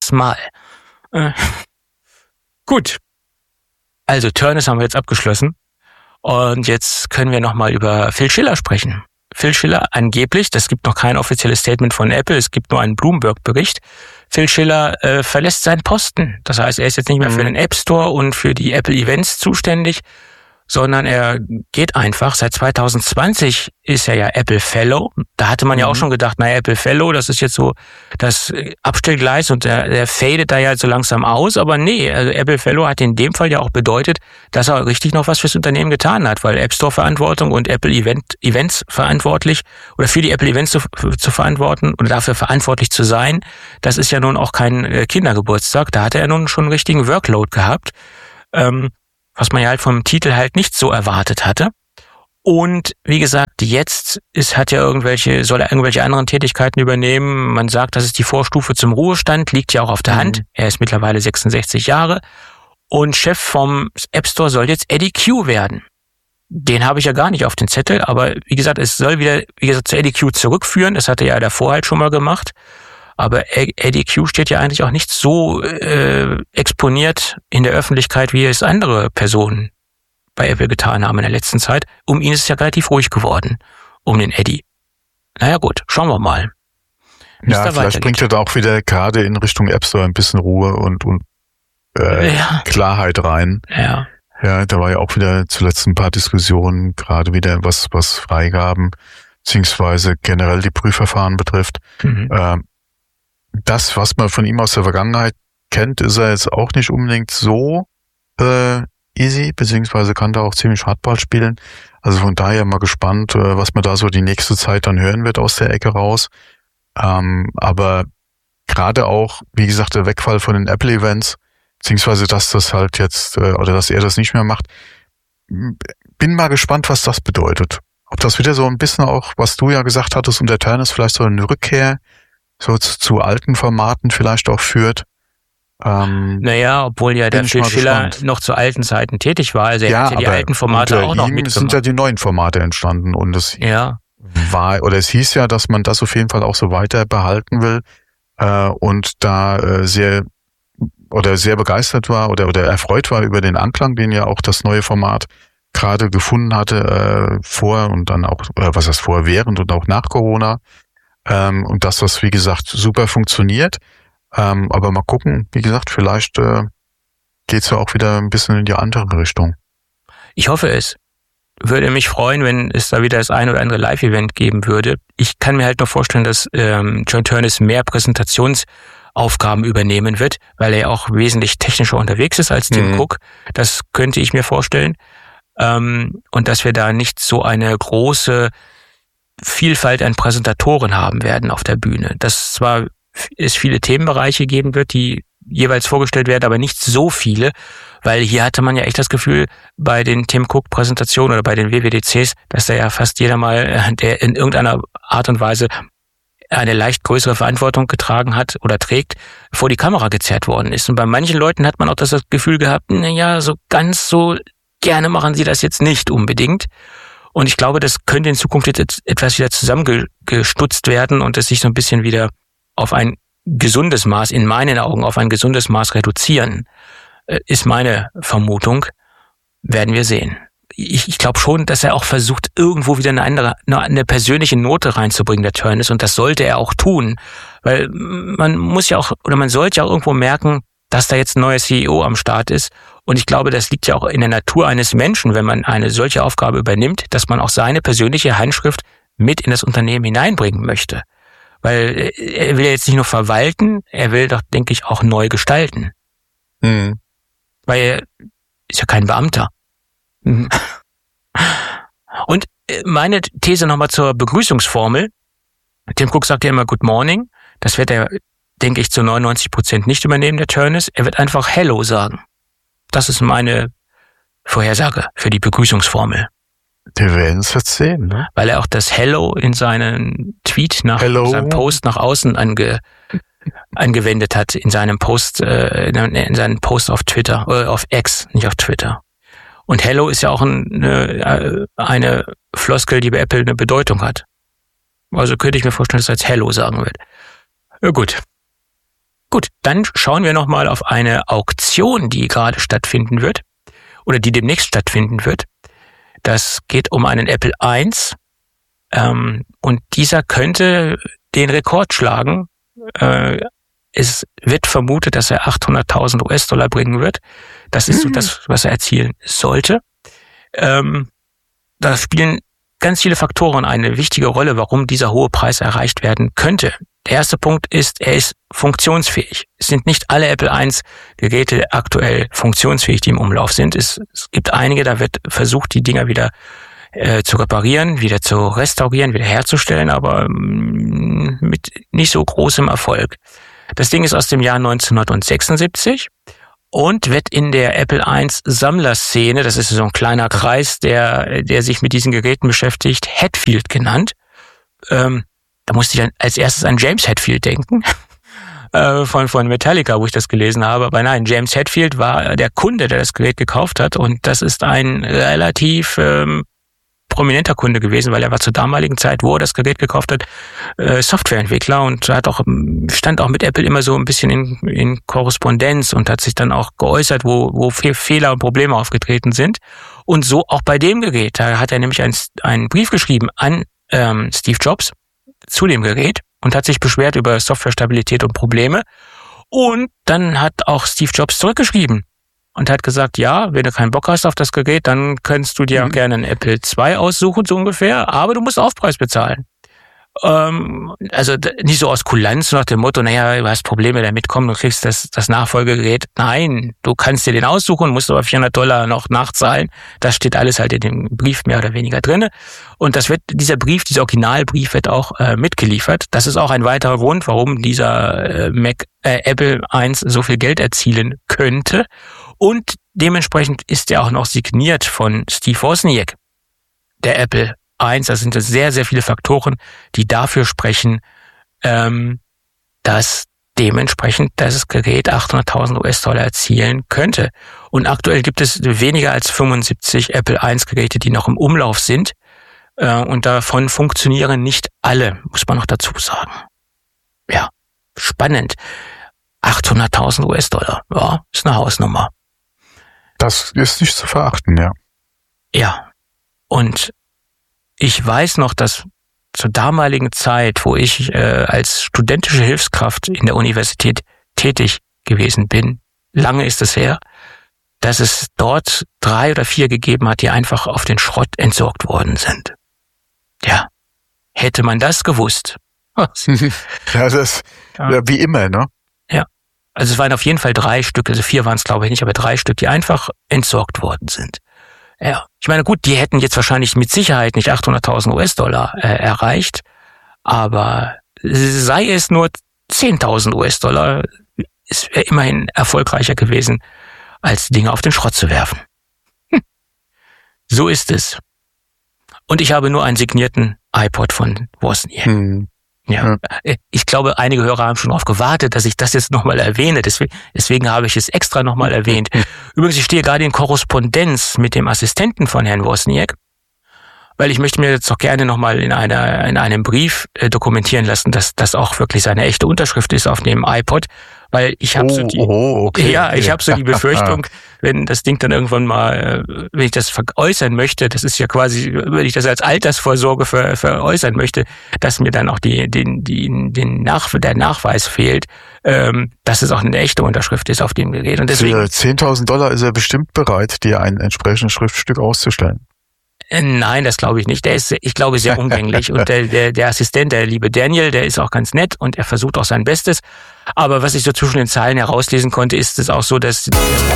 Mal. Gut. Also Turnus haben wir jetzt abgeschlossen. Und jetzt können wir nochmal über Phil Schiller sprechen. Phil Schiller angeblich, das gibt noch kein offizielles Statement von Apple, es gibt nur einen Bloomberg-Bericht. Phil Schiller verlässt seinen Posten. Das heißt, er ist jetzt nicht mehr für den App Store und für die Apple Events zuständig, sondern er geht einfach. Seit 2020 ist er ja Apple Fellow. Da hatte man ja auch schon gedacht, Apple Fellow, das ist jetzt so das Abstellgleis und der fadet da ja so langsam aus. Aber nee, also Apple Fellow hat in dem Fall ja auch bedeutet, dass er richtig noch was fürs Unternehmen getan hat, weil App Store Verantwortung und Apple Events verantwortlich oder für die Apple Events zu verantworten oder dafür verantwortlich zu sein, das ist ja nun auch kein Kindergeburtstag. Da hat er nun schon einen richtigen Workload gehabt. Was man ja halt vom Titel halt nicht so erwartet hatte. Und wie gesagt, jetzt soll er irgendwelche anderen Tätigkeiten übernehmen. Man sagt, das ist die Vorstufe zum Ruhestand, liegt ja auch auf der Hand. Er ist mittlerweile 66 Jahre. Und Chef vom App Store soll jetzt Eddie Q werden. Den habe ich ja gar nicht auf den Zettel, aber wie gesagt, es soll wieder, zu Eddie Q zurückführen. Das hatte er ja davor halt schon mal gemacht. Aber Eddie Q steht ja eigentlich auch nicht so exponiert in der Öffentlichkeit, wie es andere Personen bei Apple getan haben in der letzten Zeit. Um ihn ist es ja relativ ruhig geworden, um den Eddie. Naja gut, schauen wir mal. Ja, vielleicht bringt er da auch wieder gerade in Richtung App Store ein bisschen Ruhe und Klarheit rein. Ja. Ja, da war ja auch wieder zuletzt ein paar Diskussionen, gerade wieder was Freigaben, beziehungsweise generell die Prüfverfahren betrifft. Das, was man von ihm aus der Vergangenheit kennt, ist er jetzt auch nicht unbedingt so easy, beziehungsweise kann da auch ziemlich Hardball spielen. Also von daher mal gespannt, was man da so die nächste Zeit dann hören wird aus der Ecke raus. Aber gerade auch, wie gesagt, der Wegfall von den Apple-Events, beziehungsweise dass das halt jetzt, oder dass er das nicht mehr macht, bin mal gespannt, was das bedeutet. Ob das wieder so ein bisschen auch, was du ja gesagt hattest, und der Turnus vielleicht so eine Rückkehr so zu alten Formaten vielleicht auch führt. Obwohl ja der Phil Schiller noch zu alten Zeiten tätig war. Also er hat ja die alten Formate auch noch mitgemacht. Sind ja die neuen Formate entstanden und es es hieß ja, dass man das auf jeden Fall auch so weiter behalten will und da sehr begeistert war oder erfreut war über den Anklang, den ja auch das neue Format gerade gefunden hatte vor und dann auch, während und auch nach Corona. Und dass das, wie gesagt, super funktioniert. Aber mal gucken, wie gesagt, vielleicht geht's ja auch wieder ein bisschen in die andere Richtung. Ich hoffe es. Würde mich freuen, wenn es da wieder das ein oder andere Live-Event geben würde. Ich kann mir halt nur vorstellen, dass John Turnus mehr Präsentationsaufgaben übernehmen wird, weil er auch wesentlich technischer unterwegs ist als Tim Cook. Das könnte ich mir vorstellen. Und dass wir da nicht so eine große Vielfalt an Präsentatoren haben werden auf der Bühne. Dass zwar es viele Themenbereiche geben wird, die jeweils vorgestellt werden, aber nicht so viele, weil hier hatte man ja echt das Gefühl bei den Tim Cook Präsentationen oder bei den WWDCs, dass da ja fast jeder mal, der in irgendeiner Art und Weise eine leicht größere Verantwortung getragen hat oder trägt, vor die Kamera gezerrt worden ist. Und bei manchen Leuten hat man auch das Gefühl gehabt, so ganz so gerne machen sie das jetzt nicht unbedingt. Und ich glaube, das könnte in Zukunft jetzt etwas wieder zusammengestutzt werden und es sich so ein bisschen wieder auf ein gesundes Maß, in meinen Augen auf ein gesundes Maß reduzieren, ist meine Vermutung. Werden wir sehen. Ich glaube schon, dass er auch versucht, irgendwo wieder eine persönliche Note reinzubringen, der Turnus, und das sollte er auch tun. Weil man sollte ja auch irgendwo merken, dass da jetzt ein neuer CEO am Start ist. Und ich glaube, das liegt ja auch in der Natur eines Menschen, wenn man eine solche Aufgabe übernimmt, dass man auch seine persönliche Handschrift mit in das Unternehmen hineinbringen möchte. Weil er will ja jetzt nicht nur verwalten, er will doch, denke ich, auch neu gestalten. Weil er ist ja kein Beamter. Und meine These nochmal zur Begrüßungsformel. Tim Cook sagt ja immer Good Morning. Das wird er, denke ich, zu 99% nicht übernehmen, der Turnus. Er wird einfach Hello sagen. Das ist meine Vorhersage für die Begrüßungsformel. Wir werden es jetzt sehen, ne? Weil er auch das Hello in seinen Tweet seinem Post nach außen angewendet hat, in seinem Post, in seinen Post auf Twitter, auf X, nicht auf Twitter. Und Hello ist ja auch eine Floskel, die bei Apple eine Bedeutung hat. Also könnte ich mir vorstellen, dass er jetzt Hello sagen wird. Ja, gut. Gut, dann schauen wir nochmal auf eine Auktion, die gerade stattfinden wird oder die demnächst stattfinden wird. Das geht um einen Apple I. Und dieser könnte den Rekord schlagen. Es wird vermutet, dass er 800.000 US-Dollar bringen wird. Das ist so das, was er erzielen sollte. Da spielen ganz viele Faktoren eine wichtige Rolle, warum dieser hohe Preis erreicht werden könnte. Der erste Punkt ist, er ist funktionsfähig. Es sind nicht alle Apple I Geräte aktuell funktionsfähig, die im Umlauf sind. Es gibt einige, da wird versucht, die Dinger wieder zu reparieren, wieder zu restaurieren, wieder herzustellen, aber mit nicht so großem Erfolg. Das Ding ist aus dem Jahr 1976 und wird in der Apple I Sammlerszene, das ist so ein kleiner Kreis, der sich mit diesen Geräten beschäftigt, Hetfield genannt. Da musste ich dann als erstes an James Hetfield denken, von Metallica, wo ich das gelesen habe. Aber nein, James Hetfield war der Kunde, der das Gerät gekauft hat. Und das ist ein relativ prominenter Kunde gewesen, weil er war zur damaligen Zeit, wo er das Gerät gekauft hat, Softwareentwickler und stand auch mit Apple immer so ein bisschen in Korrespondenz und hat sich dann auch geäußert, wo Fehler und Probleme aufgetreten sind. Und so auch bei dem Gerät. Da hat er nämlich einen Brief geschrieben an Steve Jobs zu dem Gerät und hat sich beschwert über Softwarestabilität und Probleme. Und dann hat auch Steve Jobs zurückgeschrieben und hat gesagt, ja, wenn du keinen Bock hast auf das Gerät, dann kannst du dir auch gerne einen Apple II aussuchen, so ungefähr, aber du musst Aufpreis bezahlen. Also nicht so aus Kulanz nach dem Motto, naja, du hast Probleme damit, komm, du kriegst das Nachfolgegerät. Nein, du kannst dir den aussuchen, musst aber $400 noch nachzahlen. Das steht alles halt in dem Brief mehr oder weniger drinne. Und dieser Originalbrief wird auch mitgeliefert. Das ist auch ein weiterer Grund, warum dieser Apple I so viel Geld erzielen könnte. Und dementsprechend ist er auch noch signiert von Steve Wozniak, der Apple I. Da sind sehr, sehr viele Faktoren, die dafür sprechen, dass dementsprechend das Gerät 800.000 US-Dollar erzielen könnte. Und aktuell gibt es weniger als 75 Apple I Geräte, die noch im Umlauf sind. Und davon funktionieren nicht alle, muss man noch dazu sagen. Ja, spannend. 800.000 US-Dollar, ja, ist eine Hausnummer. Das ist nicht zu verachten, ja. Ja, und ich weiß noch, dass zur damaligen Zeit, wo ich als studentische Hilfskraft in der Universität tätig gewesen bin, lange ist es her, dass es dort 3 oder 4 gegeben hat, die einfach auf den Schrott entsorgt worden sind. Ja, hätte man das gewusst. Ja, das ja, wie immer, ne? Ja, also es waren auf jeden Fall 3 Stück, also 4 waren es glaube ich nicht, aber 3 Stück, die einfach entsorgt worden sind. Ja, ich meine, gut, die hätten jetzt wahrscheinlich mit Sicherheit nicht 800.000 US-Dollar erreicht, aber sei es nur 10.000 US-Dollar, es wäre immerhin erfolgreicher gewesen, als Dinge auf den Schrott zu werfen. So ist es. Und ich habe nur einen signierten iPod von Wozniak. Ja, ich glaube, einige Hörer haben schon darauf gewartet, dass ich das jetzt nochmal erwähne. Deswegen habe ich es extra nochmal erwähnt. Übrigens, ich stehe gerade in Korrespondenz mit dem Assistenten von Herrn Wozniak, weil ich möchte mir jetzt doch gerne nochmal in einem Brief dokumentieren lassen, dass das auch wirklich seine echte Unterschrift ist auf dem iPod, weil ich habe ich habe so die Befürchtung, wenn das Ding dann irgendwann mal, wenn ich das veräußern möchte, das ist ja quasi, wenn ich das als Altersvorsorge veräußern möchte, dass mir dann auch der Nachweis fehlt, dass es auch eine echte Unterschrift ist auf dem Gerät. Und deswegen, für $10.000 ist er bestimmt bereit, dir ein entsprechendes Schriftstück auszustellen. Nein, das glaube ich nicht. Der ist, ich glaube, sehr umgänglich. Und der Assistent, der liebe Daniel, der ist auch ganz nett und er versucht auch sein Bestes. Aber was ich so zwischen den Zeilen herauslesen konnte, ist es auch so, dass